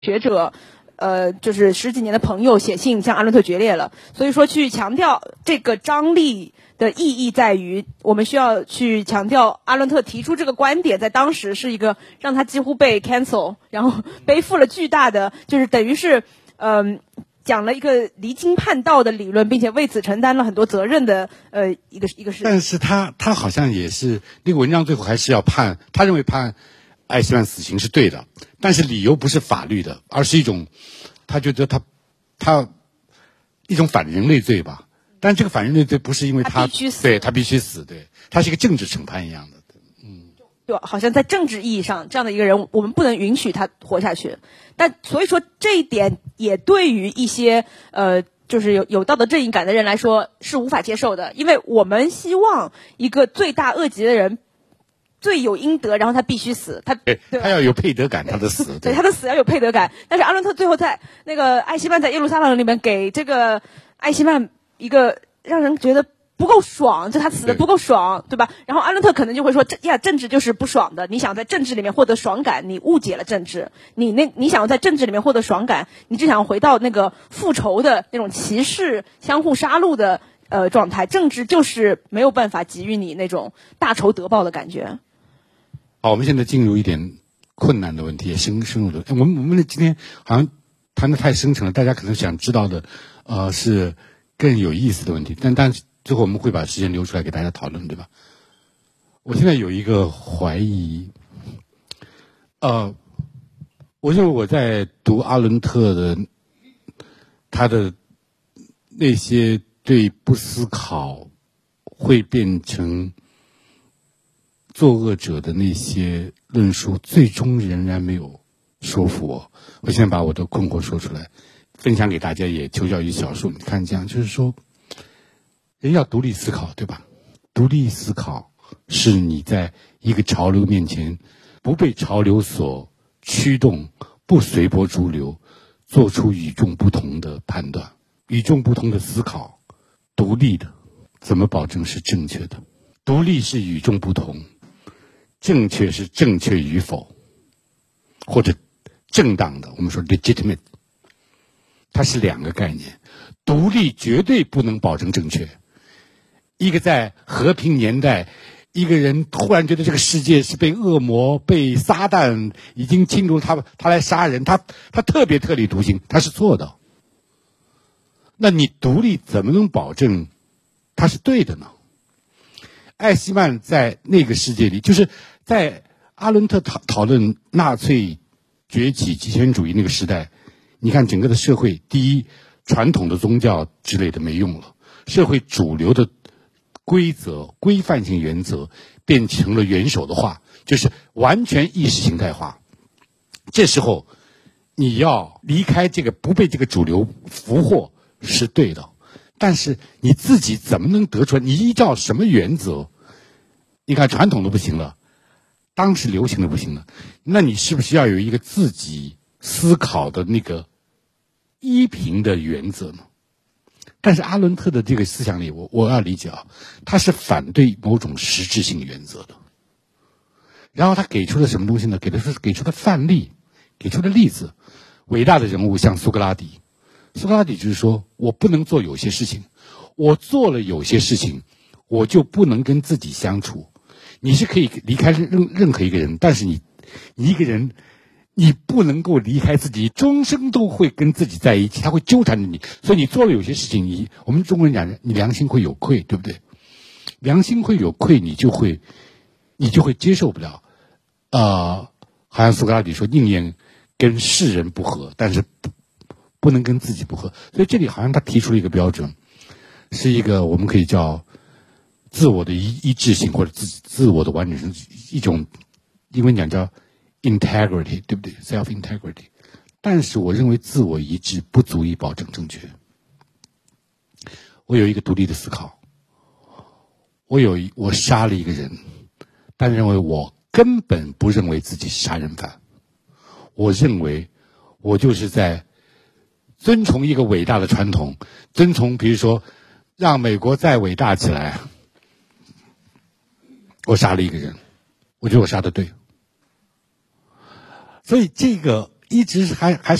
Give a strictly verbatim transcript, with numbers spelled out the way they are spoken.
学者。呃，就是十几年的朋友写信向阿伦特决裂了，所以说去强调这个张力的意义在于，我们需要去强调阿伦特提出这个观点，在当时是一个让他几乎被 cancel， 然后背负了巨大的，就是等于是，嗯、呃，讲了一个离经叛道的理论，并且为此承担了很多责任的，呃，一个一个事。 但是他他好像也是那个文章最后还是要判，他认为判艾希曼死刑是对的，但是理由不是法律的，而是一种。他觉得他，他一种反人类罪吧，但这个反人类罪不是因为他， 他必须死， 对他必须死，对，他是一个政治审判一样的，嗯， 对，好像在政治意义上，这样的一个人，我们不能允许他活下去。但所以说这一点也对于一些呃，就是有有道德正义感的人来说是无法接受的，因为我们希望一个罪大恶极的人。罪有应得，然后他必须死，他对他要有配得感，他的死， 对, 对他的死要有配得感。但是阿伦特最后在那个艾希曼在耶路撒冷里面给这个艾希曼一个让人觉得不够爽，就他死的不够爽， 对, 对吧？然后阿伦特可能就会说，呀，政治就是不爽的，你想在政治里面获得爽感，你误解了政治，你那你想要在政治里面获得爽感，你只想回到那个复仇的那种歧视、相互杀戮的呃状态，政治就是没有办法给予你那种大仇得报的感觉。 好，我们现在进入一点困难的问题，也深深入的。我们我们今天好像谈得太深沉了，大家可能想知道的，呃，是更有意思的问题。但但是最后我们会把时间留出来给大家讨论，对吧？我现在有一个怀疑，呃，我认为我在读阿伦特的他的那些对不思考会变成作恶者的那些论述，最终仍然没有说服我。我现在把我的困惑说出来，分享给大家，也求教于小树。你看，这样就是说，人要独立思考，对吧？独立思考是你在一个潮流面前不被潮流所驱动，不随波逐流，做出与众不同的判断，与众不同的思考，独立的，怎么保证是正确的？独立是与众不同。正确是正确与否，或者正当的，我们说 legitimate， 它是两个概念。独立绝对不能保证正确。一个在和平年代，一个人突然觉得这个世界是被恶魔、被撒旦已经侵入他，他来杀人，他他特别特立独行，他是错的。那你独立怎么能保证他是对的呢？艾希曼在那个世界里，就是在阿伦特讨讨论纳粹崛起极权主义那个时代，你看整个的社会，第一，传统的宗教之类的没用了，社会主流的规则、规范性原则变成了元首的话，就是完全意识形态化。这时候，你要离开这个，不被这个主流俘获是对的，但是你自己怎么能得出来？你依照什么原则？你看传统的不行了，当时流行的不行了，那你是不是要有一个自己思考的那个依凭的原则呢？但是阿伦特的这个思想里，我我要理解啊，他是反对某种实质性原则的。然后他给出了什么东西呢？给的是给出的范例，给出的例子。伟大的人物像苏格拉底，苏格拉底就是说，我不能做有些事情，我做了有些事情，我就不能跟自己相处。你是可以离开任任何一个人，但是你你一个人，你不能够离开自己，终生都会跟自己在一起，他会纠缠着你。所以你做了有些事情，你我们中国人讲，你良心会有愧，对不对？良心会有愧，你就会你就会接受不了。呃，好像苏格拉底说，宁愿跟世人不合，但是不不能跟自己不合。所以这里好像他提出了一个标准，是一个我们可以叫自我的一一致性，或者自自我的完整性，一种英文讲叫 integrity， 对不对 ？self integrity。但是我认为自我一致不足以保证正确。我有一个独立的思考，我有一我杀了一个人，但认为我根本不认为自己是杀人犯，我认为我就是在遵从一个伟大的传统，遵从比如说让美国再伟大起来。我杀了一个人，我觉得我杀得对。所以这个一直还还